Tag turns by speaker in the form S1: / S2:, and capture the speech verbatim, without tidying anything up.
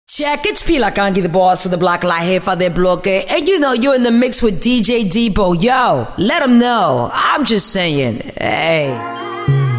S1: Check, it's Pila Kangi, the boss of the block, La Jefa de Bloque. And you know, you're in the mix with D J Debo. Yo, let him know. I'm just saying, hey.